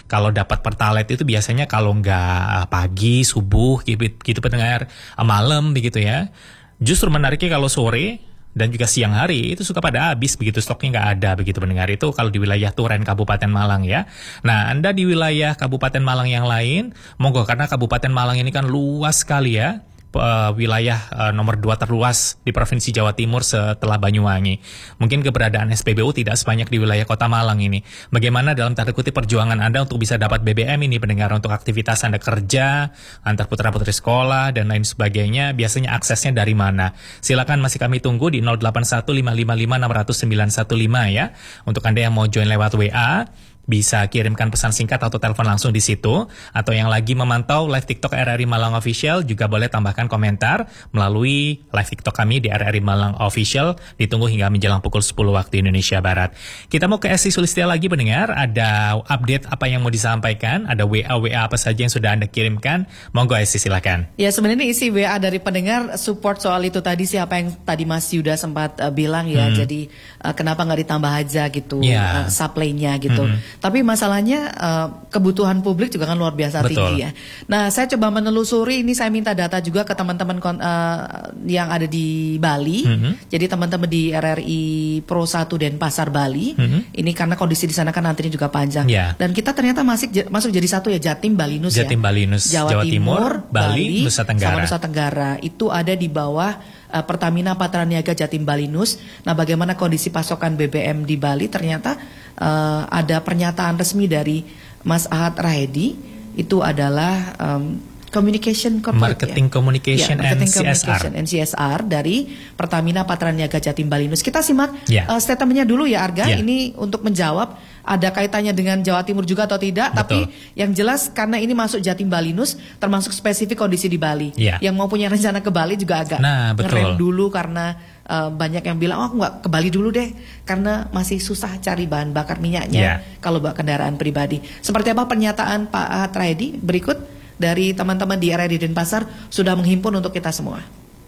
Kalau dapat Pertalite itu biasanya kalau nggak pagi, subuh, gitu pendengar, malam begitu ya. Justru menariknya kalau sore dan juga siang hari itu suka pada habis begitu, stoknya nggak ada begitu pendengar. Itu kalau di wilayah Turen Kabupaten Malang ya. Nah, Anda di wilayah Kabupaten Malang yang lain, monggo, karena Kabupaten Malang ini kan luas sekali ya. Wilayah nomor 2 terluas di Provinsi Jawa Timur setelah Banyuwangi. Mungkin keberadaan SPBU tidak sebanyak di wilayah Kota Malang ini. Bagaimana dalam tanda kutip perjuangan Anda untuk bisa dapat BBM ini pendengar, untuk aktivitas Anda kerja, antar putra-putri sekolah, dan lain sebagainya, biasanya aksesnya dari mana? Silakan masih kami tunggu di 081555600915 ya. Untuk Anda yang mau join lewat WA, bisa kirimkan pesan singkat atau telepon langsung di situ. Atau yang lagi memantau live TikTok RRI Malang Official juga boleh tambahkan komentar melalui live TikTok kami di RRI Malang Official. Ditunggu hingga menjelang pukul 10 waktu Indonesia Barat. Kita mau ke Esti Sulistia lagi pendengar. Ada update apa yang mau disampaikan? Ada WA apa saja yang sudah Anda kirimkan? Monggo Esti, silakan. Ya, sebenarnya isi WA dari pendengar support soal itu tadi, siapa yang tadi Mas Yuda sempat bilang ya. Jadi kenapa nggak ditambah aja gitu supply-nya gitu. Tapi masalahnya kebutuhan publik juga kan luar biasa tinggi ya. Nah, saya coba menelusuri ini, saya minta data juga ke teman-teman yang ada di Bali. Jadi teman-teman di RRI Pro 1 Denpasar Bali. Ini karena kondisi di sana kan antrinya juga panjang. Dan kita ternyata masuk jadi satu ya, Jatim, Balinus ya. Jatim, Balinus, Jawa Timur, Bali, Nusa Tenggara. Sama Nusa Tenggara. Itu ada di bawah Pertamina Patraniaga Jatim Balinus. Nah, bagaimana kondisi pasokan BBM di Bali? Ternyata ada pernyataan resmi dari Mas Ahad Rahedi, itu adalah Marketing Communication NCSR dari Pertamina Patraniaga Jatim Balinus. Kita simak statementnya dulu ya Arga. Ini untuk menjawab ada kaitannya dengan Jawa Timur juga atau tidak. Tapi yang jelas karena ini masuk Jatim Balinus, termasuk spesifik kondisi di Bali. Yang mau punya rencana ke Bali juga agak ngerem dulu karena banyak yang bilang, aku nggak ke Bali dulu deh karena masih susah cari bahan bakar minyaknya kalau bawa kendaraan pribadi. Seperti apa pernyataan Pak Ahad Rahedi berikut dari teman-teman di RRI Denpasar sudah menghimpun untuk kita semua.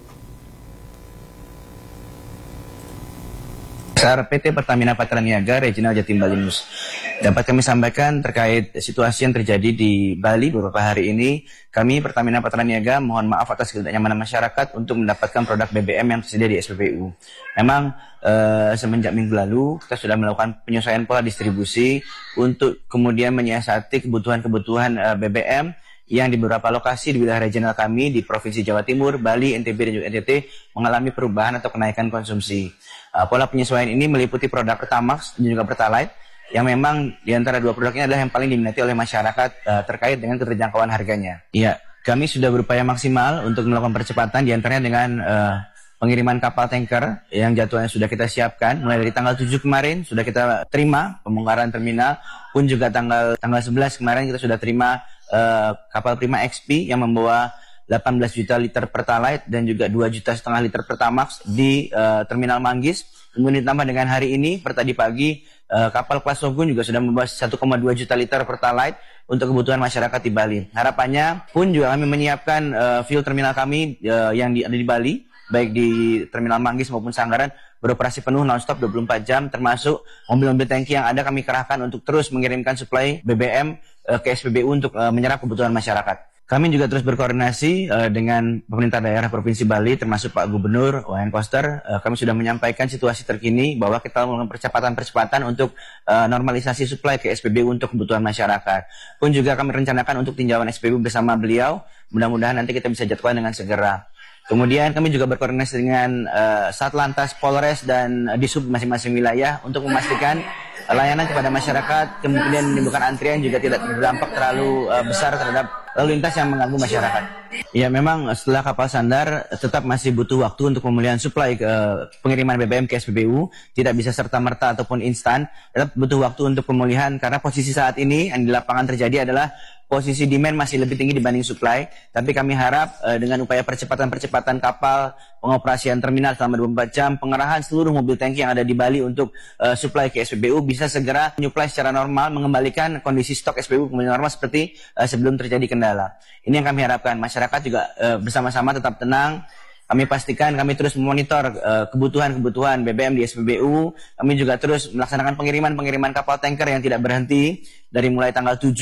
PT Pertamina Patraniaga Regional Jatim Balinus. Dapat kami sampaikan terkait situasi yang terjadi di Bali beberapa hari ini. Kami Pertamina Patraniaga mohon maaf atas ketidaknyamanan masyarakat untuk mendapatkan produk BBM yang tersedia di SPBU. Memang semenjak minggu lalu kita sudah melakukan penyesuaian pola distribusi untuk kemudian menyiasati kebutuhan-kebutuhan BBM yang di beberapa lokasi di wilayah regional kami di Provinsi Jawa Timur, Bali, NTB, dan juga NTT mengalami perubahan atau kenaikan konsumsi. Pola penyesuaian ini meliputi produk Pertamax dan juga Pertalite, yang memang di antara dua produk ini adalah yang paling diminati oleh masyarakat terkait dengan keterjangkauan harganya. Iya, kami sudah berupaya maksimal untuk melakukan percepatan, di antaranya dengan pengiriman kapal tanker yang jadwalnya sudah kita siapkan. Mulai dari tanggal 7 kemarin sudah kita terima pembongkaran terminal, pun juga tanggal 11 kemarin kita sudah terima kapal Prima XP yang membawa 18 juta liter Pertalite dan juga 2,5 juta liter Pertamax di Terminal Manggis. Kemudian ditambah dengan hari ini, per tadi pagi, kapal kelas Shogun juga sudah membawa 1,2 juta liter Pertalite untuk kebutuhan masyarakat di Bali. Harapannya pun juga kami menyiapkan fuel terminal kami yang ada di Bali, baik di Terminal Manggis maupun Sanggaran, beroperasi penuh non-stop 24 jam, termasuk mobil-mobil tangki yang ada kami kerahkan untuk terus mengirimkan suplai BBM ke SPBU untuk menyerap kebutuhan masyarakat. Kami juga terus berkoordinasi dengan pemerintah daerah Provinsi Bali, termasuk Pak Gubernur Wayan Koster. Kami sudah menyampaikan situasi terkini bahwa kita melakukan percepatan untuk normalisasi suplai ke SPBU untuk kebutuhan masyarakat. Pun juga kami rencanakan untuk tinjauan SPBU bersama beliau. Mudah-mudahan nanti kita bisa jadwalkan dengan segera. Kemudian kami juga berkoordinasi dengan Satlantas, Polres, dan Disub masing-masing wilayah untuk memastikan layanan kepada masyarakat, kemudian menimbulkan antrian juga tidak berdampak terlalu besar terhadap lalu lintas yang mengganggu masyarakat. Ya, memang setelah kapal sandar tetap masih butuh waktu untuk pemulihan suplai ke pengiriman BBM ke SPBU. Tidak bisa serta-merta ataupun instan, tetap butuh waktu untuk pemulihan karena posisi saat ini yang di lapangan terjadi adalah posisi demand masih lebih tinggi dibanding supply. Tapi kami harap dengan upaya percepatan kapal, pengoperasian terminal selama 24 jam, pengerahan seluruh mobil tangki yang ada di Bali untuk supply ke SPBU bisa segera menyuplai secara normal, mengembalikan kondisi stok SPBU kembali normal seperti sebelum terjadi kendala. Ini yang kami harapkan. Masyarakat juga bersama-sama tetap tenang. Kami pastikan kami terus memonitor kebutuhan BBM di SPBU. Kami juga terus melaksanakan pengiriman kapal tanker yang tidak berhenti dari mulai tanggal 7